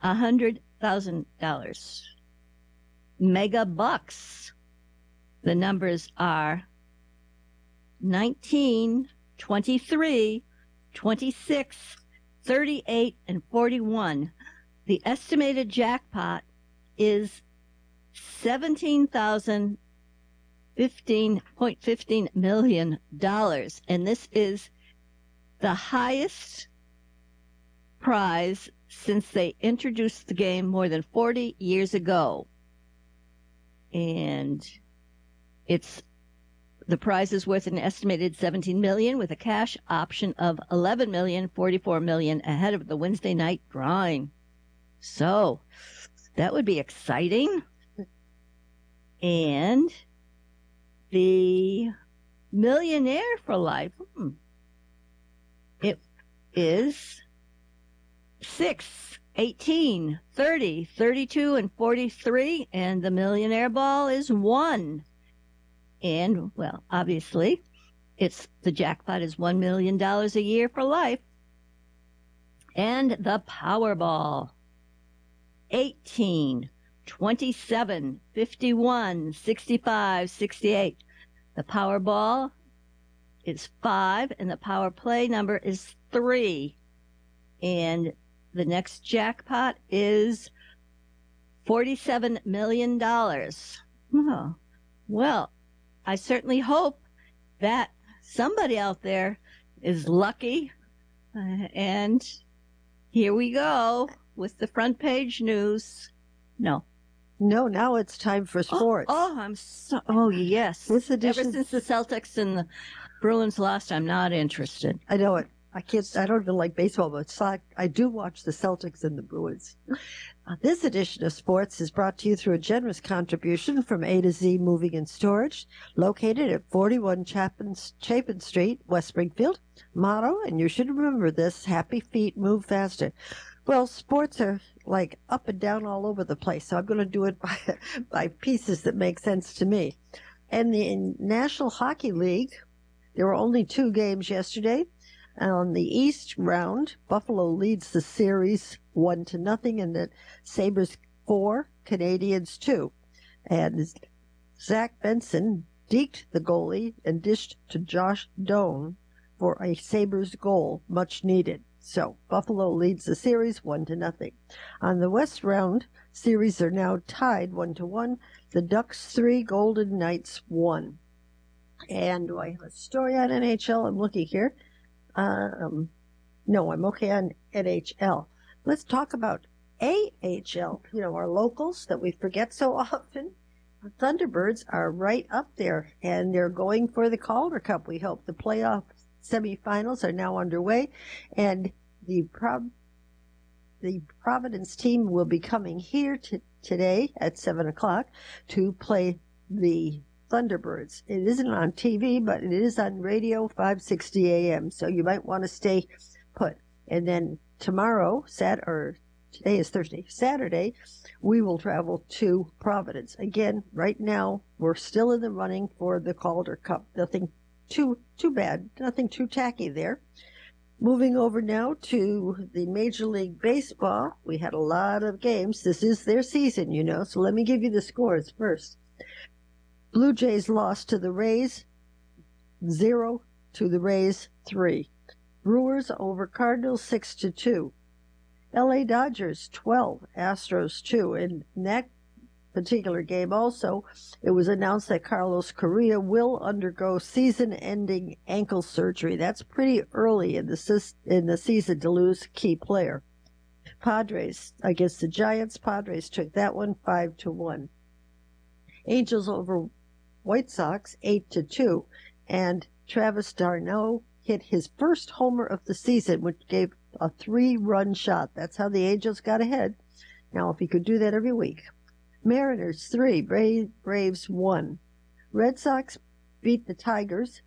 $100,000. Mega Bucks. The numbers are 19, 23, 26, 38, and 41. The estimated jackpot is $15.15 million. And this is the highest prize since they introduced the game more than 40 years ago. And the prize is worth an estimated $17 million with a cash option of $11 million, $44 million ahead of the Wednesday night drawing. So that would be exciting. And the Millionaire for Life, it is 6, 18, 30, 32, and 43, and the Millionaire Ball is 1. And, well, obviously, the jackpot is $1 million a year for life. And the Powerball, 18, 27, 51, 65, 68. The Powerball is 5, and the Power Play number is 3. And the next jackpot is $47 million. Oh, well, I certainly hope that somebody out there is lucky. And here we go with the front page news. No, now it's time for sports. Oh, yes. This edition, ever since the Celtics and the Bruins lost, I'm not interested. I know it. I don't even like baseball, but I do watch the Celtics and the Bruins. This edition of sports is brought to you through a generous contribution from A to Z Moving and Storage, located at 41 Chapin Street, West Springfield. Motto, and you should remember this, happy feet move faster. Well, sports are like up and down all over the place, so I'm going to do it by pieces that make sense to me. And the National Hockey League, there were only 2 games yesterday. On the East round, Buffalo leads the series 1-0, and the Sabres 4, Canadians 2. And Zach Benson deked the goalie and dished to Josh Doan for a Sabres goal, much needed. So Buffalo leads the series 1-0. On the West round, series are now tied 1-1. The Ducks 3, Golden Knights 1. And do I have a story on NHL? I'm looking here. No, I'm okay on NHL. Let's talk about AHL, our locals that we forget so often. The Thunderbirds are right up there, and they're going for the Calder Cup, we hope. The playoff semifinals are now underway, and the Providence team will be coming here today at 7 o'clock to play the Thunderbirds. It isn't on TV, but it is on radio, 560 AM, so you might want to stay put. And then tomorrow, today is Thursday, Saturday, we will travel to Providence. Again, right now, we're still in the running for the Calder Cup. Nothing too bad, nothing too tacky there. Moving over now to the Major League Baseball, we had a lot of games. This is their season, so let me give you the scores first. Blue Jays lost to the Rays, 0 to the Rays, 3. Brewers over Cardinals, 6-2. LA Dodgers, 12, Astros, 2. In that particular game also, it was announced that Carlos Correa will undergo season-ending ankle surgery. That's pretty early in the season to lose a key player. Padres against the Giants. Padres took that one 5-1. Angels over White Sox 8-2, and Travis d'Arnaud hit his first homer of the season, which gave a 3-run shot. That's how the Angels got ahead. Now, if he could do that every week. Mariners 3, Braves 1. Red Sox beat the Tigers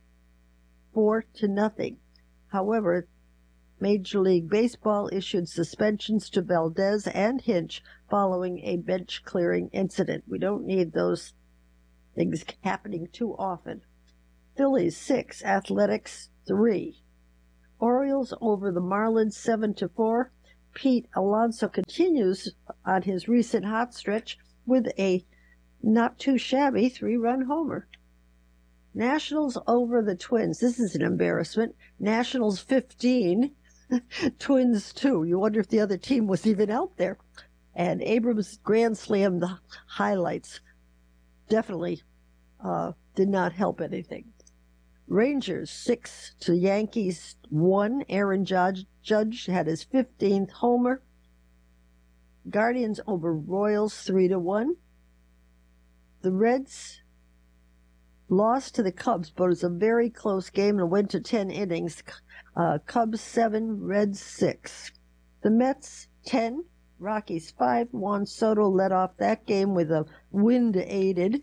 4-0. However, Major League Baseball issued suspensions to Valdez and Hinch following a bench-clearing incident. We don't need those things happening too often. Phillies 6, Athletics 3. Orioles over the Marlins 7-4. Pete Alonso continues on his recent hot stretch with a not too shabby 3-run homer. Nationals over the Twins. This is an embarrassment. Nationals 15, Twins 2. You wonder if the other team was even out there. And Abrams grand slam, the highlights definitely did not help anything. Rangers 6 to Yankees 1. Aaron Judge had his 15th homer. Guardians over Royals 3-1. The Reds lost to the Cubs, but it was a very close game and went to 10 innings. Cubs 7, Reds 6. The Mets 10, Rockies 5. Juan Soto led off that game with a wind-aided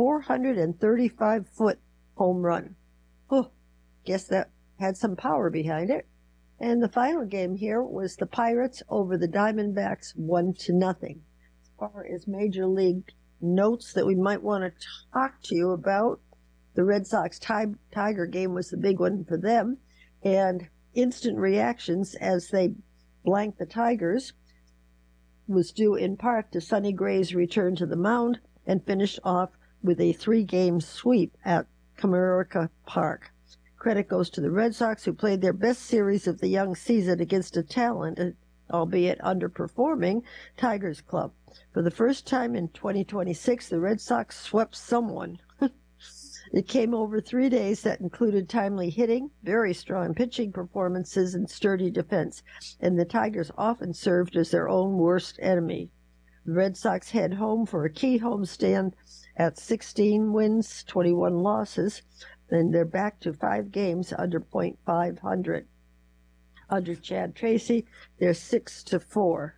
435-foot home run. Oh, guess that had some power behind it. And the final game here was the Pirates over the Diamondbacks 1-0. As far as Major League notes that we might want to talk to you about, the Red Sox Tiger game was the big one for them, and instant reactions as they blanked the Tigers was due in part to Sonny Gray's return to the mound and finished off with a 3-game sweep at Comerica Park. Credit goes to the Red Sox, who played their best series of the young season against a talented, albeit underperforming, Tigers club. For the first time in 2026, the Red Sox swept someone. It came over 3 days that included timely hitting, very strong pitching performances, and sturdy defense, and the Tigers often served as their own worst enemy. The Red Sox head home for a key homestand at 16 wins, 21 losses, and they're back to 5 games under .500. Under Chad Tracy, they're 6-4.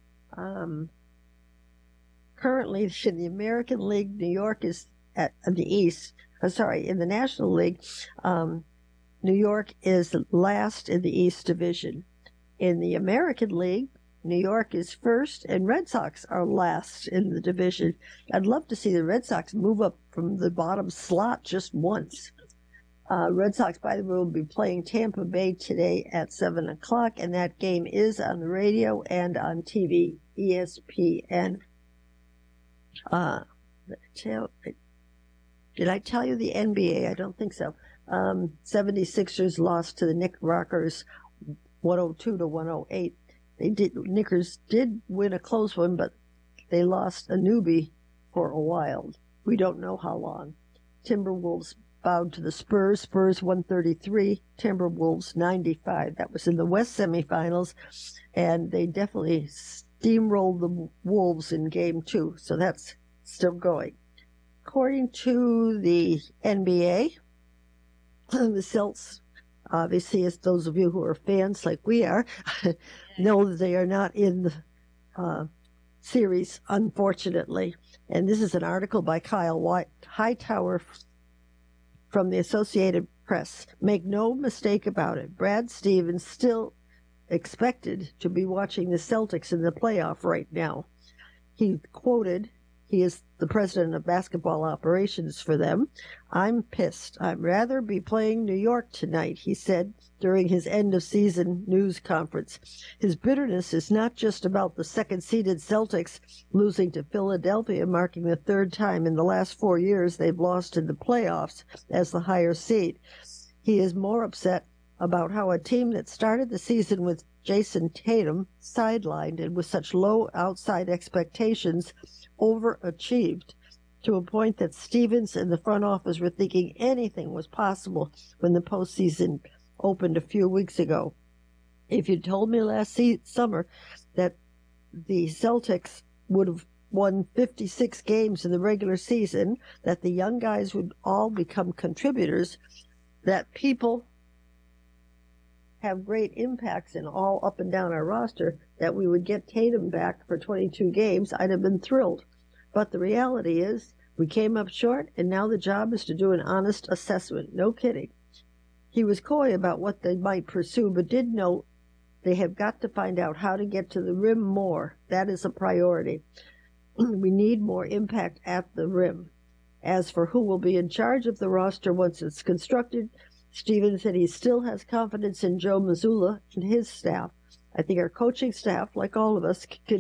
Currently, in the American League, New York is at the East. In the National League, New York is last in the East Division. In the American League, New York is first, and Red Sox are last in the division. I'd love to see the Red Sox move up from the bottom slot just once. Red Sox, by the way, will be playing Tampa Bay today at 7 o'clock, and that game is on the radio and on TV, ESPN. Did I tell you the NBA? I don't think so. 76ers lost to the Knickerbockers 102-108. Knickers did win a close one, but they lost a newbie for a while. We don't know how long. Timberwolves bowed to the Spurs. Spurs 133, Timberwolves 95. That was in the West semifinals, and they definitely steamrolled the Wolves in Game 2, so that's still going. According to the NBA, the Celtics, obviously, as those of you who are fans like we are, know that they are not in the series, unfortunately. And this is an article by Kyle Hightower from the Associated Press. Make no mistake about it, Brad Stevens still expected to be watching the Celtics in the playoff right now. He quoted, he is the president of basketball operations for them. I'm pissed. I'd rather be playing New York tonight, he said during his end-of-season news conference. His bitterness is not just about the second-seeded Celtics losing to Philadelphia, marking the 3rd time in the last 4 years they've lost in the playoffs as the higher seed. He is more upset about how a team that started the season with Jason Tatum sidelined and with such low outside expectations overachieved to a point that Stevens and the front office were thinking anything was possible when the postseason opened a few weeks ago. If you told me last summer that the Celtics would have won 56 games in the regular season, that the young guys would all become contributors, that people have great impacts in all up and down our roster, that we would get Tatum back for 22 games, I'd have been thrilled. But the reality is, we came up short, and now the job is to do an honest assessment. No kidding. He was coy about what they might pursue, but did note they have got to find out how to get to the rim more. That is a priority. We need more impact at the rim. As for who will be in charge of the roster once it's constructed, Stevens said he still has confidence in Joe Mazzulla and his staff. I think our coaching staff, like all of us, could